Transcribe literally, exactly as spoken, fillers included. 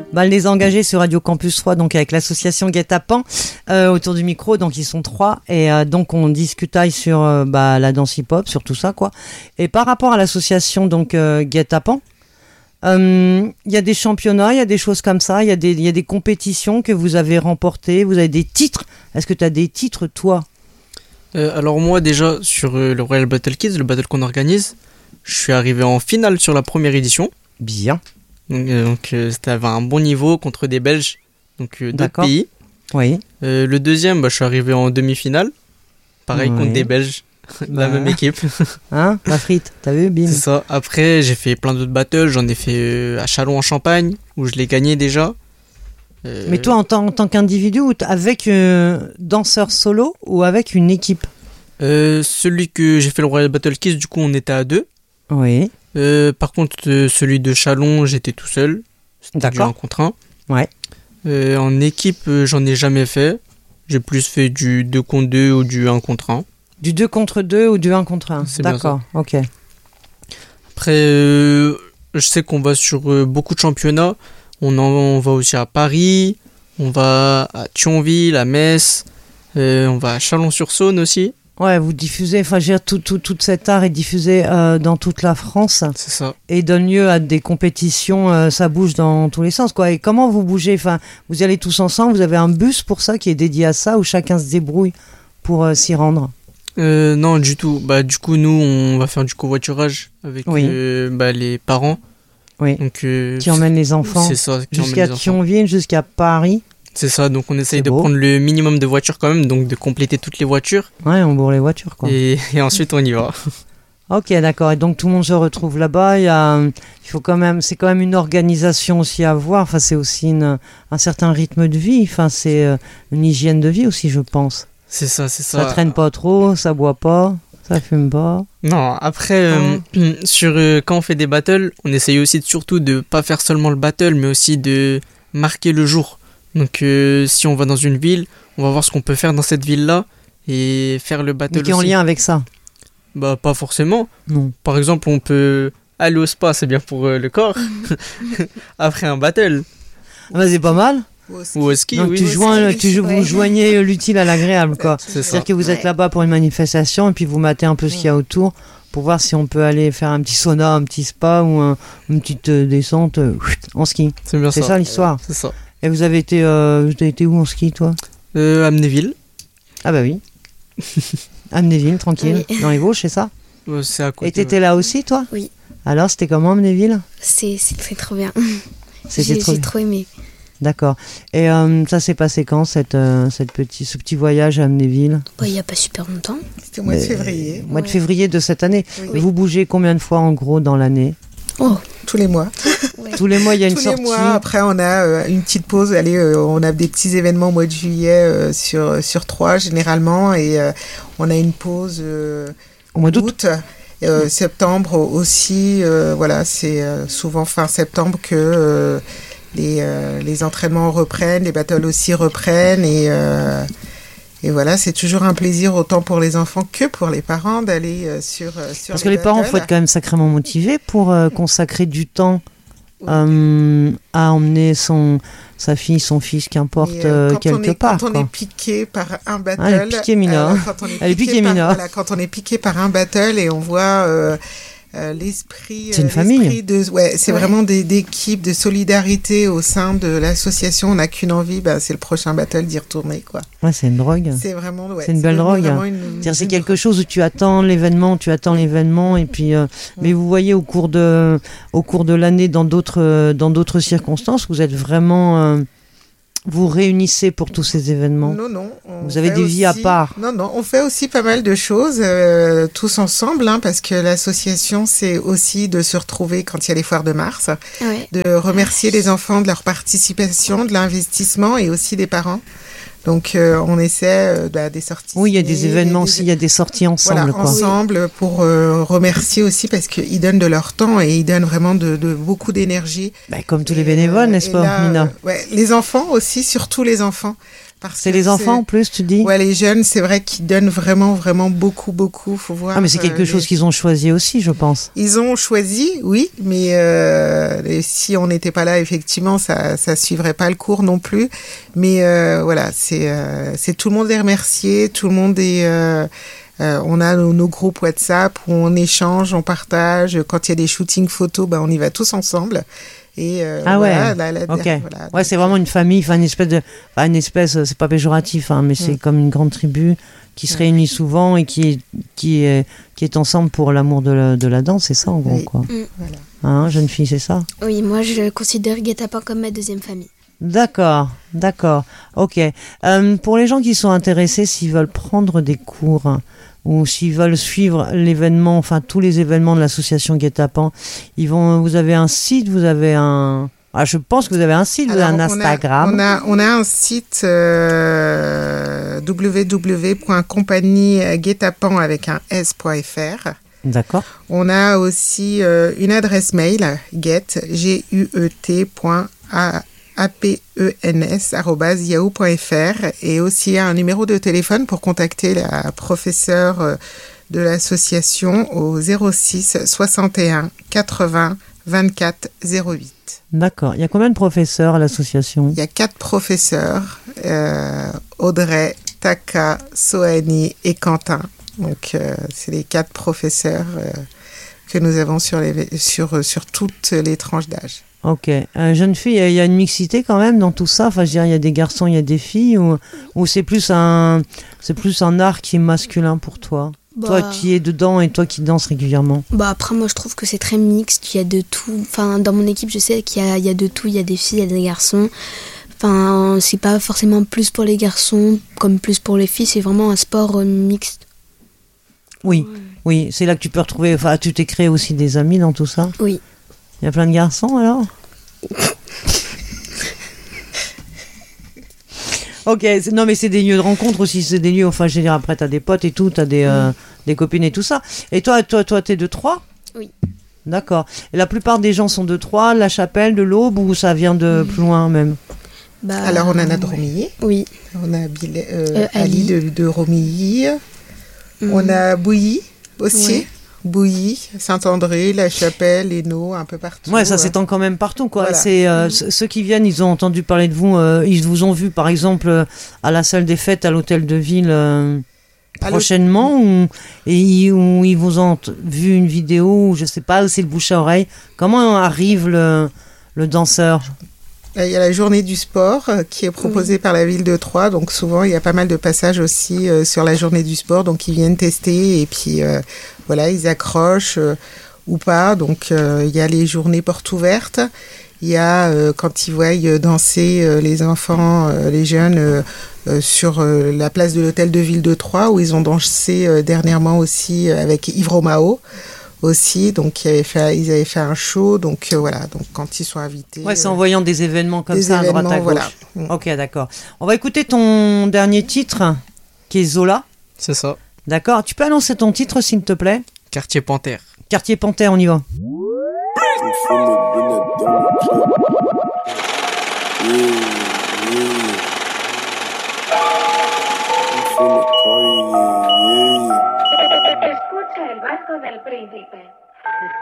bah, les engager sur Radio Campus trois, donc avec l'association Guet-Apens euh, autour du micro, donc ils sont trois, et euh, donc on discutaille sur euh, bah, la danse hip-hop, sur tout ça, quoi. Et par rapport à l'association donc euh, Guet-Apens, il euh, y a des championnats, il y a des choses comme ça, il y a des, il y a des compétitions que vous avez remportées, vous avez des titres. Est-ce que tu as des titres, toi? euh, Alors moi, déjà, sur euh, le Royal Battle Kids, le battle qu'on organise, je suis arrivé en finale sur la première édition. Bien. Donc, euh, donc euh, c'était à un bon niveau contre des Belges, donc euh, d'autres pays. Oui. Euh, le deuxième, bah, je suis arrivé en demi-finale, pareil, oui. contre des Belges. Bah. La même équipe. Hein, la frite, t'as vu, bim. C'est ça. Après, j'ai fait plein d'autres battles. J'en ai fait euh, à Châlons en Champagne, où je l'ai gagné déjà. Euh... Mais toi, en, tant, en tant qu'individu, ou avec euh, danseur solo ou avec une équipe? euh, Celui que j'ai fait le Royal Battle Kiss, du coup, on était à deux. Oui. Euh, par contre, euh, celui de Châlons, j'étais tout seul. C'était D'accord. du un contre un. Ouais. Euh, en équipe, euh, j'en ai jamais fait. J'ai plus fait du deux contre deux ou du un contre un. Du deux contre deux ou du un contre un. C'est D'accord, ok. Après, euh, je sais qu'on va sur euh, beaucoup de championnats. On, en, on va aussi à Paris, on va à Thionville, à Metz, euh, on va à Chalon-sur-Saône aussi. Ouais, vous diffusez, enfin, je veux dire, tout, tout, tout cet art est diffusé euh, dans toute la France. C'est ça. Et donne lieu à des compétitions, euh, ça bouge dans tous les sens, quoi. Et comment vous bougez? Enfin, vous y allez tous ensemble, vous avez un bus pour ça qui est dédié à ça, où chacun se débrouille pour euh, s'y rendre? Euh, non, du tout. Bah, du coup, nous, on va faire du covoiturage avec oui. euh, bah, les parents. Oui. Donc, euh, qui emmènent les enfants. C'est ça. Jusqu'à Thionville, jusqu'à Paris. C'est ça. Donc, on essaye de prendre le minimum de voitures quand même, donc de compléter toutes les voitures. Ouais, on bourre les voitures, quoi. Et, et ensuite, on y va. Ok, d'accord. Et donc, tout le monde se retrouve là-bas. Il y a, il faut quand même, c'est quand même une organisation aussi à voir. Enfin, c'est aussi une, un certain rythme de vie. Enfin, c'est une hygiène de vie aussi, je pense. C'est ça, c'est ça. Ça traîne pas trop, ça boit pas, ça fume pas. Non, après, euh, mmh. sur, euh, quand on fait des battles, on essaye aussi de, surtout de pas faire seulement le battle, mais aussi de marquer le jour. Donc, euh, si on va dans une ville, on va voir ce qu'on peut faire dans cette ville-là et faire le battle. Mais qui est en lien avec ça? Bah, pas forcément. Non. Par exemple, on peut aller au spa, c'est bien pour euh, le corps, après un battle. Ah bah, c'est pas mal. Ou au ski, donc oui. Tu, joins, tu ouais. Vous joignez l'utile à l'agréable, quoi. C'est C'est-à-dire ça. que vous ouais. êtes là-bas pour une manifestation et puis vous matez un peu ce qu'il y a autour pour voir si on peut aller faire un petit sauna, un petit spa ou un, une petite euh, descente euh, en ski. C'est bien c'est ça. ça l'histoire. C'est ça. Et vous avez été, euh, vous avez été où en ski, toi? euh, Amnéville. Ah bah oui. Amnéville, tranquille. Oui. Dans les Vosges, c'est ça? Ouais, c'est à côté. Et t'étais ouais. là aussi, toi? Oui. Alors, c'était comment Amnéville? C'est, c'est très trop bien. C'était j'ai, trop... j'ai trop aimé. D'accord. Et euh, ça s'est passé quand, cette, euh, cette petit, ce petit voyage à Amnéville? Il n'y a pas super longtemps. C'était au mois de février. Au mois ouais. de février de cette année. Oui. Vous Oui. bougez combien de fois, en gros, dans l'année? Oh, tous les mois. Ouais. Tous les mois, il y a une tous sortie. Tous les mois. Après, on a euh, une petite pause. Allez, euh, on a des petits événements au mois de juillet euh, sur, sur trois, généralement. Et euh, on a une pause euh, au mois d'août. Euh, mmh. Septembre aussi. Euh, voilà, c'est euh, souvent fin septembre que... Euh, Les, euh, les entraînements reprennent, les battles aussi reprennent et, euh, et voilà, c'est toujours un plaisir autant pour les enfants que pour les parents d'aller euh, sur, euh, sur Parce les que les battles. parents, il faut être quand même sacrément motivés pour euh, consacrer du temps euh, à emmener son, sa fille, son fils, qu'importe, et, euh, quelque est, part. Quand on quoi. est piqué par un battle... Ah, elle est piquée, Mina. Euh, quand on est elle est piquée, par, Mina. Voilà, quand on est piqué par un battle et on voit... Euh, Euh, l'esprit, c'est une euh, famille. De, ouais, c'est ouais. vraiment des, d'équipes, de solidarité au sein de l'association. On n'a qu'une envie, bah, c'est le prochain battle d'y retourner, quoi. Ouais, c'est une drogue. C'est vraiment, ouais, c'est une belle drogue. Hein. Une, C'est-à-dire, c'est quelque chose où tu attends l'événement, tu attends l'événement, et puis. Euh, ouais. Mais vous voyez au cours de, au cours de l'année, dans d'autres, dans d'autres circonstances, vous êtes vraiment. Euh, vous réunissez pour tous ces événements? Non, non. Vous avez des aussi, vies à part? Non, non. On fait aussi pas mal de choses, euh, tous ensemble, hein, parce que l'association, c'est aussi de se retrouver quand il y a les foires de mars, ouais. de remercier les enfants de leur participation, de l'investissement et aussi des parents. Donc, euh, on essaie euh, bah, des sorties. Oui, il y a des événements des... aussi, il y a des sorties ensemble. Voilà, quoi. ensemble pour euh, remercier aussi parce qu'ils donnent de leur temps et ils donnent vraiment de, de beaucoup d'énergie. Bah, comme tous et, les bénévoles, n'est-ce pas, là, Mina? euh, ouais, les enfants aussi, surtout les enfants. Parce C'est que les enfants en plus, tu dis? Ouais, les jeunes, c'est vrai qu'ils donnent vraiment, vraiment beaucoup, beaucoup. Faut voir. Ah, mais c'est quelque euh, chose les... qu'ils ont choisi aussi, je pense. Ils ont choisi, oui, mais euh, et si on n'était pas là, effectivement, ça, ça suivrait pas le cours non plus. Mais euh, voilà, c'est, euh, c'est tout le monde est remercié, tout le monde est. Euh, euh, on a nos, nos groupes WhatsApp où on échange, on partage. Quand il y a des shootings photos, ben on y va tous ensemble. Et euh, Ah ouais, voilà, la, la, ok. voilà, Ouais, c'est vraiment une famille, enfin une espèce de, enfin une espèce, c'est pas péjoratif, hein, mais c'est Mm. comme une grande tribu qui se Ouais. réunit souvent et qui est, qui est, qui est ensemble pour l'amour de la, de la danse, c'est ça en gros, Oui. quoi. Mm. Voilà. Hein, jeune fille, c'est ça? Oui, moi je considère Guet-apens comme ma deuxième famille. D'accord, d'accord, ok. Euh, pour les gens qui sont intéressés, s'ils veulent prendre des cours hein, ou s'ils veulent suivre l'événement, enfin tous les événements de l'association Guet-apens, ils vont, vous avez un site, vous avez un, ah, je pense que vous avez un site, vous Alors, avez un on a- Instagram. On a, on a, un site euh, w w w point compagnie guet-apens avec un s.fr. D'accord. On a aussi euh, une adresse mail get g u e t point apens arobase yahoo point fr et aussi un numéro de téléphone pour contacter la professeure euh, de l'association au zéro six soixante et un quatre-vingts vingt-quatre zéro huit. D'accord. Il y a combien de professeurs à l'association? Il y a quatre professeurs, euh, Audrey, Taka, Sohani et Quentin. Donc, euh, c'est les quatre professeurs euh, que nous avons sur, les, sur, sur toutes les tranches d'âge. Ok. Euh, jeune fille, il y a une mixité quand même dans tout ça. Enfin, je dirais, il y a des garçons, il y a des filles, ou, ou c'est plus un, c'est plus un art qui est masculin pour toi. Bah, Toi qui es dedans et toi qui danses régulièrement. bah après moi je trouve que c'est très mixte, il y a de tout. Enfin dans mon équipe je sais qu'il y a, il y a de tout, il y a des filles, il y a des garçons. Enfin c'est pas forcément plus pour les garçons comme plus pour les filles, c'est vraiment un sport euh, mixte. Oui, oui. C'est là que tu peux retrouver. Enfin, tu t'es créé aussi des amis dans tout ça. Oui. Il y a plein de garçons alors. Ok, c'est- non mais c'est des lieux de rencontre aussi, c'est des lieux, enfin je veux dire, après t'as des potes et tout, t'as des, euh, des copines et tout ça. Et toi, toi, toi t'es de Troyes? Oui. D'accord. Et la plupart des gens sont de Troyes, La Chapelle, de l'Aube, ou ça vient de plus loin même? Bah, Alors, on en a de Romilly. Oui. On a Billet- euh, Euh, Ali Ali. de, de Romilly. Mm. On a Bouilly aussi. Ouais. Bouilly, Saint-André, La Chapelle, Hainaut, un peu partout. Ouais, ça euh. s'étend quand même partout, quoi. Voilà. C'est euh, c- ceux qui viennent, ils ont entendu parler de vous, euh, ils vous ont vu, par exemple, euh, à la salle des fêtes, à l'hôtel de ville, euh, À prochainement, ou, et ils, ou ils vous ont t- vu une vidéo, ou je sais pas, ou c'est le bouche à oreille. Comment arrive le, le danseur? Il y a la journée du sport euh, qui est proposée par la ville de Troyes. Donc souvent, il y a pas mal de passages aussi euh, sur la journée du sport. Donc ils viennent tester et puis euh, voilà, ils accrochent euh, ou pas. Donc euh, il y a les journées portes ouvertes. Il y a euh, quand ils voient euh, danser euh, les enfants, euh, les jeunes euh, euh, sur euh, la place de l'hôtel de ville de Troyes où ils ont dansé euh, dernièrement aussi euh, avec Yves Romao. Aussi, donc ils avaient fait, ils avaient fait un show, donc euh, voilà, donc quand ils sont invités. Ouais, c'est euh, en voyant des événements comme des ça, à droite événements, à gauche. voilà. Mm. Ok, d'accord. On va écouter ton dernier titre, qui est Zola. C'est ça. D'accord. Tu peux annoncer ton titre, s'il te plaît? Quartier Panthère. Quartier Panthère, on y va. Escucha el barco del príncipe.